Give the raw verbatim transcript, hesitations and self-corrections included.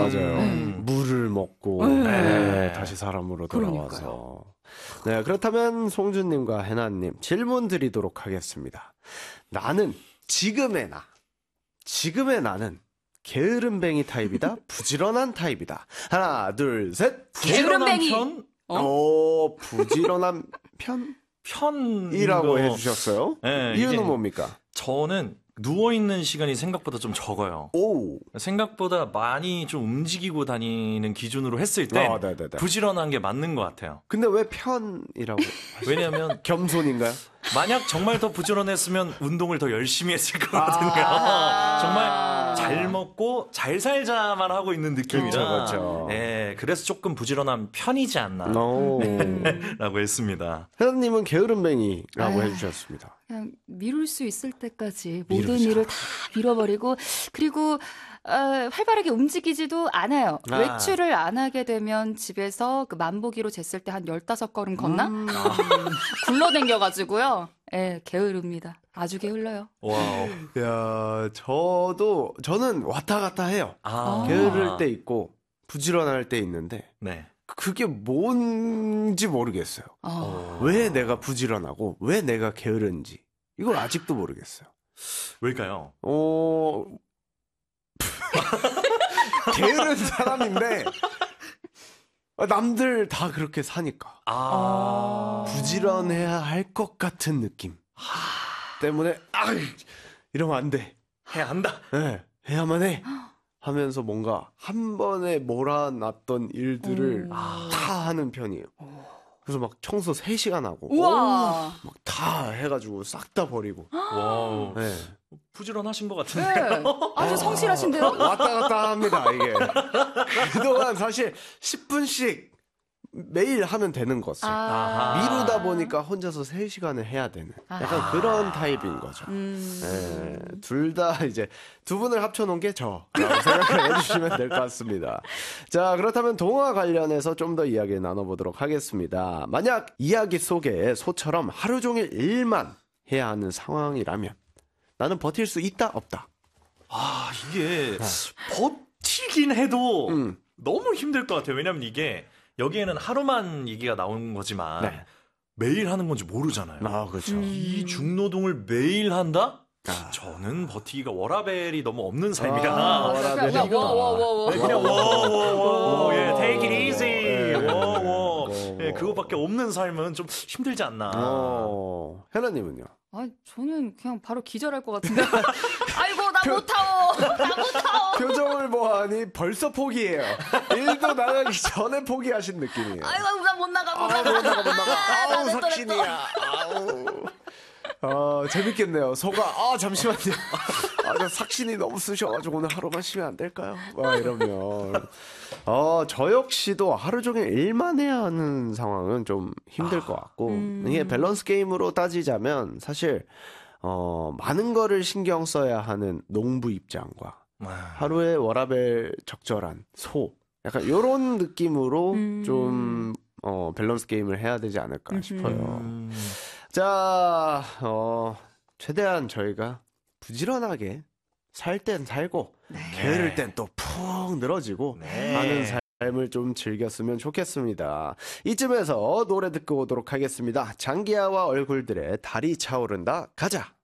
맞아요. 음. 물을 먹고 네. 네, 다시 사람으로 돌아와서. 네, 그렇다면 송준님과 해나님 질문 드리도록 하겠습니다. 나는 지금의 나, 지금의 나는 게으름뱅이 타입이다, 부지런한 타입이다. 하나, 둘, 셋. 게으름뱅이. 편? 어? 오, 부지런한 편? 편이라고 해주셨어요. 네, 이유는 이게 뭡니까? 저는 누워있는 시간이 생각보다 좀 적어요. 오. 생각보다 많이 좀 움직이고 다니는 기준으로 했을 때 아, 네네네. 부지런한 게 맞는 것 같아요. 근데 왜 편이라고? 왜냐하면 겸손인가요? 만약 정말 더 부지런했으면 운동을 더 열심히 했을 거거든요. 아~ 정말 잘 먹고 잘 살자만 하고 있는 느낌이라. 그렇죠, 그렇죠. 네, 그래서 조금 부지런한 편이지 않나 라고 했습니다. 회장님은 게으름뱅이라고 아유, 해주셨습니다. 그냥 미룰 수 있을 때까지 미루자. 모든 일을 다 밀어버리고 그리고 어, 활발하게 움직이지도 않아요. 아. 외출을 안 하게 되면 집에서 그 만보기로 쟀을 때 한 열다섯 걸음 걷나? 음. 굴러댕겨가지고요. 예, 게으릅니다. 아주 게을러요. 와우. 야, 저도 저는 왔다 갔다 해요. 아. 게으를 때 있고 부지런할 때 있는데 네. 그게 뭔지 모르겠어요. 어. 왜 내가 부지런하고 왜 내가 게으른지 이걸 아직도 모르겠어요. 왜일까요? 어, 게으른 사람인데 남들 다 그렇게 사니까 아. 부지런해야 할 것 같은 느낌 때문에 아 이러면 안 돼. 해야 한다. 네, 해야만 해. 하면서 뭔가 한 번에 몰아놨던 일들을 오. 다 하는 편이에요. 그래서 막 청소 세 시간 하고 우와. 막 다 해가지고 싹 다 버리고. 와우. 네. 부지런하신 것 네. 같은데요. 아주 성실하신데요? 왔다 갔다 합니다, 이게. 그동안 사실 십 분씩 매일 하면 되는 것을 아. 미루다 보니까 혼자서 세 시간을 해야 되는 약간 아. 그런 타입인 거죠. 음. 네, 둘 다 이제 두 분을 합쳐놓은 게 저라고 생각을 해주시면 될 것 같습니다. 자, 그렇다면 동화 관련해서 좀 더 이야기를 나눠보도록 하겠습니다. 만약 이야기 속에 소처럼 하루 종일 일만 해야 하는 상황이라면 나는 버틸 수 있다, 없다? 아, 이게 버티긴 해도 음. 너무 힘들 것 같아요. 왜냐면 이게 여기에는 하루만 얘기가 나온 거지만 네. 매일 하는 건지 모르잖아요. 아, 그렇죠. 음. 이 중노동을 매일 한다? 아. 저는 버티기가 워라벨이 너무 없는 삶이라. 아, 워라벨이 그냥 없다. 워워워워. 네, 그냥 워워워워, 예, take it easy, 네. 워워, 워. 예, 그거밖에 없는 삶은 좀 힘들지 않나. 어, 혜나님은요? 아, 저는 그냥 바로 기절할 것 같은데. 아이고, 나 못하오. 나 못하오. 표정을 보아하니 벌써 포기해요. 일도 나가기 전에 포기하신 느낌이에요. 아이고, 나 못 나가, 못 아우, 나가. 못 나가, 못 나가. 아, 나 아우, 냈다, 삭신이야. 아우. 어, 재밌겠네요. 소가, 아, 잠시만요. 아, 저 삭신이 너무 쓰셔가지고 오늘 하루만 쉬면 안 될까요? 막 이러면. 어, 저 역시도 하루 종일 일만 해야 하는 상황은 좀 힘들 것 같고, 음. 이게 밸런스 게임으로 따지자면 사실, 어, 많은 거를 신경 써야 하는 농부 입장과 아, 하루에 워라밸 적절한 소, 약간 요런 느낌으로 음. 좀, 어, 밸런스 게임을 해야 되지 않을까 음흠. 싶어요. 음, 자, 어, 최대한 저희가 부지런하게 살 땐 살고, 네. 게으를 땐 또 푹 늘어지고, 네. 하는 삶을 좀 즐겼으면 좋겠습니다. 이쯤에서 노래 듣고 오도록 하겠습니다. 장기하와 얼굴들의 달이 차오른다. 가자!